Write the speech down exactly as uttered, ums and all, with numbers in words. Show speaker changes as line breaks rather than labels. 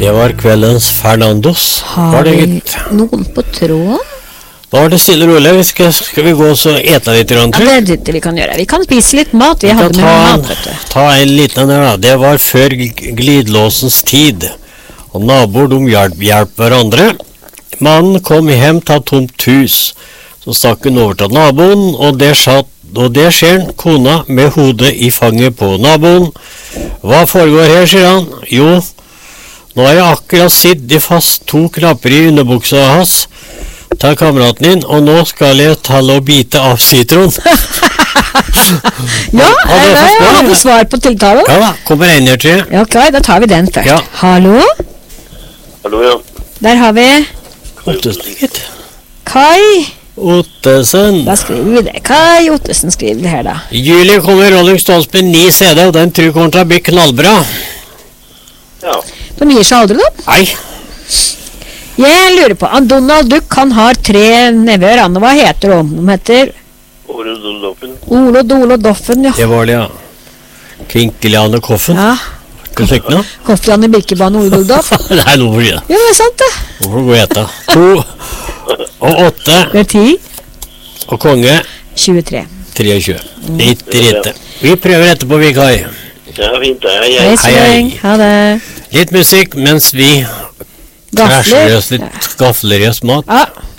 Det var kveldens Fernandos.
Har
Var det
vi
gitt?
noen på tråden?
Da var det stille og rolig. Vi skal, skal vi gå og ete litt rundt?
Ja, det er det vi kan gjøre. Vi kan spise litt mat. Vi,
Vi
hadde
kan
med
ta en,
mat, vet du.
ta en liten der da. Det var før gl- glidelåsens tid. Og naboer de hjalp, hjalp hverandre. Mannen kom hjem til et tomt hus. Så stakk hun over til naboen, og der satt og der ser han kona med hodet i fanget på naboen. Hva foregår her, sier han. Jo, nå har jeg akkurat sittet fast to knapper i underbuksa hans til kameraten din, og nå skal jeg talle og bite av sitron.
Ja,
Har du
jeg
fått svar?
hadde svar på tiltalen.
Ja da, kommer en her til.
Ja, ok, da tar vi den først.
Ja.
Hallo?
Hallo, ja.
Der har vi
Ottesen, gitt.
Kai.
Ottesen.
Da skriver vi det. Kai Ottesen skriver det her, da.
I juli kommer Rolling Stones med ni C D, og den tror jeg kommer til å bli knallbra.
Ja.
De gir seg aldri, da.
Nei,
Jeg lurer på, han Donald Duck, han har tre nevøer, han, og hva heter de? De heter
Åre Doldoffen.
Ole, Dole og Doffen, ja.
det var det, ja. Kinkeliane Koffen.
Ja,
Hva sier du nå?
Koffian i Birkebanen, Ole Doldoff.
Det er noe for det.
Ja, det er sant det.
Hvorfor gå og ete? To og åtte
Det er ti,
og konge
tjuetre.
treogtjue. Litt rite. Vi prøver etterpå, vi, Kai.
Ja, fint, det er
Hei
jeg.
så
Hei, hei.
lenge, ha det.
Litt musikk mens vi krasjer
Gafler.
oss litt, gafler i oss mat.
Ja,